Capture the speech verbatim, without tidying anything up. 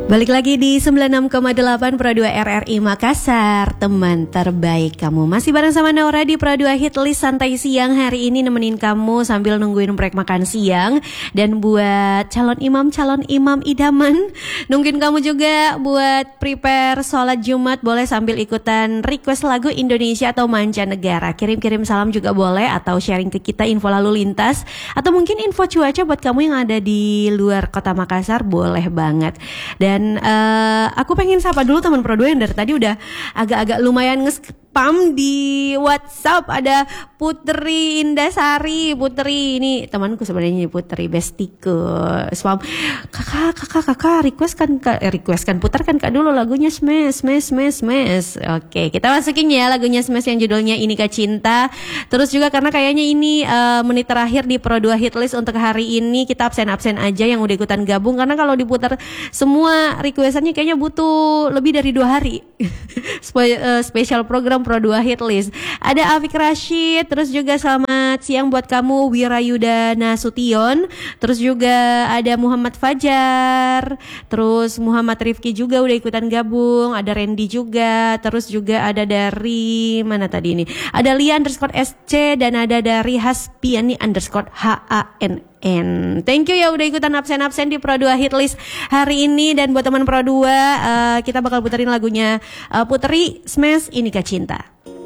Balik lagi di sembilan puluh enam koma delapan Pro dua R R I Makassar, teman terbaik kamu. Masih bareng sama Naura di Pro dua Hit List Santai Siang. Hari ini nemenin kamu sambil nungguin break makan siang. Dan buat calon imam-calon imam idaman, nungguin kamu juga buat prepare sholat Jumat. Boleh sambil ikutan request lagu Indonesia atau mancanegara. Kirim-kirim salam juga boleh, atau sharing ke kita info lalu lintas, atau mungkin info cuaca buat kamu yang ada di luar kota Makassar, boleh banget. Dan Dan uh, aku pengen sapa dulu teman Pro dua yang dari tadi udah agak-agak lumayan nge-spam di WhatsApp. Ada Putri Indasari. Putri ini temanku sebenarnya, Putri bestiku. Spam, kakak, kakak, kakak request kan, kak, eh, request kan, putarkan kak dulu lagunya Smash, Smash, Smash, Smash. Oke, kita masukin ya lagunya Smash yang judulnya Ini Kak Cinta. Terus juga karena kayaknya ini uh, menit terakhir di Pro dua Hit List untuk hari ini, kita absen-absen aja yang udah ikutan gabung, karena kalau diputar semua requestannya kayaknya butuh lebih dari dua hari. Spesial program Pro dua Hit List. Ada Afik Rashid, terus juga selamat siang buat kamu Wirayuda Nasution. Terus juga ada Muhammad Fajar, terus Muhammad Rifki juga udah ikutan gabung. Ada Randy juga, terus juga ada dari mana tadi ini, ada Lia underscore S C, dan ada dari Haspiani underscore H A N N. Thank you ya udah ikutan absen-absen di Pro dua Hit List hari ini. Dan buat teman Pro dua, uh, kita bakal puterin lagunya uh, Putri Smash Ini Kak Cinta.